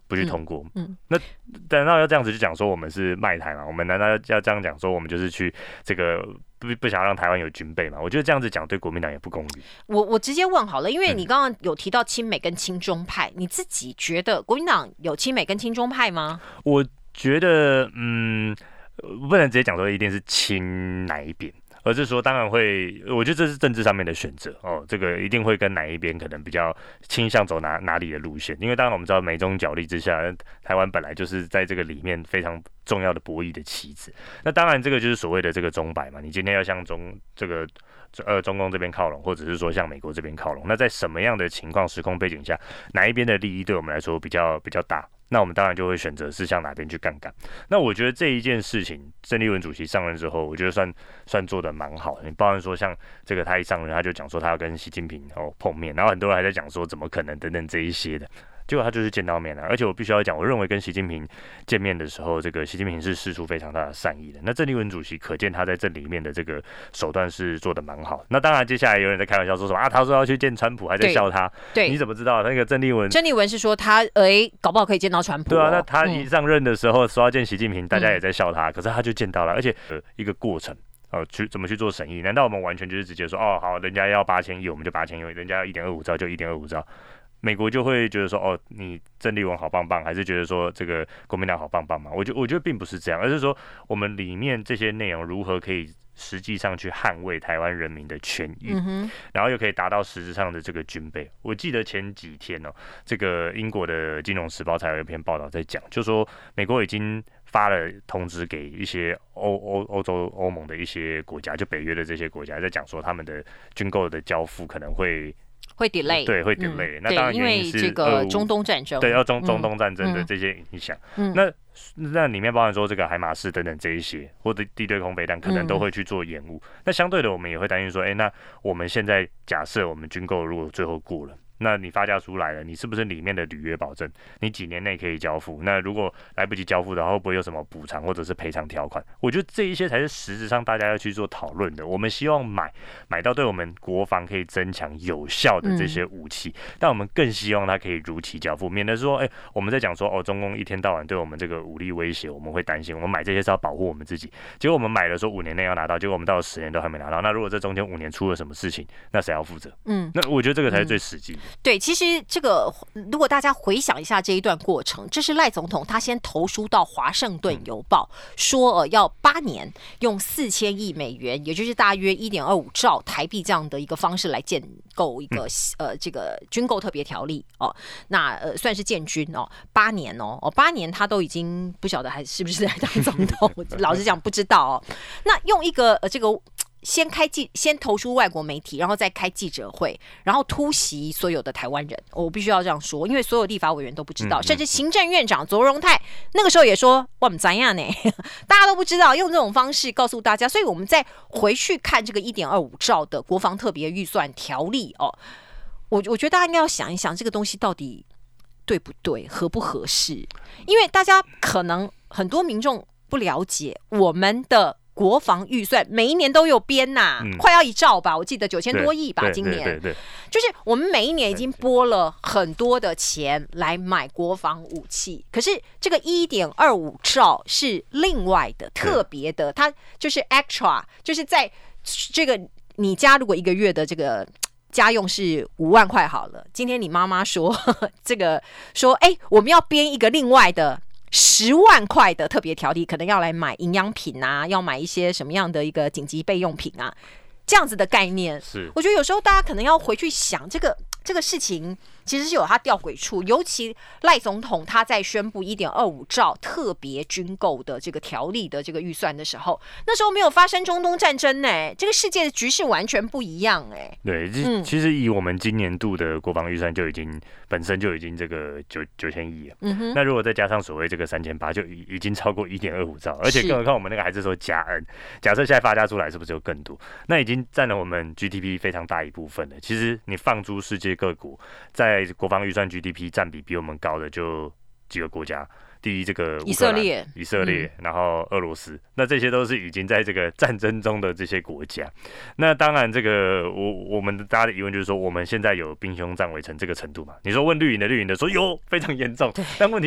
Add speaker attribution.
Speaker 1: 不去通过。那难道要这样子就讲说我们是卖台吗？我们难道要这样讲说我们就是去这个不想让台湾有军备嘛？我觉得这样子讲对国民党也不公允。
Speaker 2: 我直接问好了，因为你刚刚有提到亲美跟亲中派，你自己觉得国民党有亲美跟亲中派吗？
Speaker 1: 我觉得不能直接讲说一定是亲哪一边。而是说，当然会，我觉得这是政治上面的选择哦，这个一定会跟哪一边可能比较倾向走哪里的路线，因为当然我们知道美中角力之下，台湾本来就是在这个里面非常重要的博弈的棋子。那当然这个就是所谓的这个中摆嘛，你今天要向中共这边靠拢，或者是说向美国这边靠拢，那在什么样的情况、时空背景下，哪一边的利益对我们来说比较大？那我们当然就会选择是向哪边去杠杆。那我觉得这一件事情，郑丽文主席上任之后，我觉得算做得蛮好的。你包含说像这个他一上任，他就讲说他要跟习近平碰面，然后很多人还在讲说怎么可能等等这一些的。结果他就是见到面了，而且我必须要讲，我认为跟习近平见面的时候，这个习近平是释出非常大的善意的。那郑丽文主席可见他在这里面的这个手段是做得蛮好。那当然，接下来有人在开玩笑说什么啊，他说要去见川普，还在笑他。
Speaker 2: 对，
Speaker 1: 你怎么知道那个郑丽文
Speaker 2: 是说他搞不好可以见到川普。
Speaker 1: 对啊，那他一上任的时候说要见习近平，大家也在笑他，可是他就见到了，而且一个过程。怎么去做审议？难道我们完全就是直接说好，人家要8000亿，我们就8000亿，人家要1.25兆就1.25兆？美国就会觉得说你郑丽文好棒棒，还是觉得说这个国民党好棒棒嘛？我觉得并不是这样，而是说我们里面这些内容如何可以实际上去捍卫台湾人民的权益，然后又可以达到实质上的这个军备。我记得前几天这个英国的《金融时报》才有一篇报道在讲，就说美国已经发了通知给一些欧盟的一些国家，就北约的这些国家，在讲说他们的军购的交付可能会 delay， 对，会 delay。那当然原因是
Speaker 2: 因为这个中东战争，
Speaker 1: 对，要中东战争的这些影响。那里面包含说这个海马式等等这一些，或者地对空飞弹，可能都会去做延误。那相对的，我们也会担心说，那我们现在假设我们军购如果最后过了。那你发价出来了，你是不是里面的履约保证，你几年内可以交付？那如果来不及交付的话，会不会有什么补偿或者是赔偿条款？我觉得这一些才是实质上大家要去做讨论的。我们希望买到对我们国防可以增强有效的这些武器，但我们更希望它可以如期交付，免得说，我们在讲说中共一天到晚对我们这个武力威胁，我们会担心，我们买这些是要保护我们自己，结果我们买了说5年内要拿到，结果我们到了10年都还没拿到。那如果这中间5年出了什么事情，那谁要负责？那我觉得这个才是最实际的。
Speaker 2: 对，其实这个如果大家回想一下这一段过程，这是赖总统他先投书到华盛顿邮报，说要8年用4000亿美元，也就是大约1.25兆台币这样的一个方式来建构一个这个军购特别条例那算是建军8年8年他都已经不晓得还是不是在当总统，老实讲不知道那用一个这个。先投书外国媒体，然后再开记者会，然后突袭所有的台湾人。我必须要这样说，因为所有立法委员都不知道，甚至行政院长卓荣泰那个时候也说我们怎样呢？大家都不知道，用这种方式告诉大家。所以我们再回去看这个1.25兆的国防特别预算条例我觉得大家应该要想一想，这个东西到底对不对，合不合适？因为大家可能很多民众不了解我们的。国防预算每一年都有编快要1兆吧，我记得9000多亿吧，今年
Speaker 1: 对，
Speaker 2: 就是我们每一年已经拨了很多的钱来买国防武器，可是这个1.25兆是另外的特别的，它就是 extra， 就是在这个你家如果一个月的这个家用是5万块好了，今天你妈妈说这个说我们要编一个另外的。10万块的特别条例，可能要来买营养品要买一些什么样的一个紧急备用品这样子的概念。是，我觉得有时候大家可能要回去想这个事情。其实是有它吊诡处，尤其赖总统他在宣布1.25兆特别军购的这个条例的这个预算的时候，那时候没有发生中东战争这个世界的局势完全不一样
Speaker 1: 对，其实以我们今年度的国防预算本身就已经这个9000亿了，那如果再加上所谓这个3800，就已经超过1.25兆，而且更何况我们那个还是说加 N， 假设现在发家出来是不是有更多？那已经占了我们 GDP 非常大一部分了。其实你放诸世界各国，在国防预算 GDP 占比比我们高的就几个国家，第一这个
Speaker 2: 以色列，
Speaker 1: 然后俄罗斯，那这些都是已经在这个战争中的这些国家。那当然，这个我们大家的疑问就是说，我们现在有兵凶战危成这个程度嘛？你说问绿营的说有非常严重，但问题。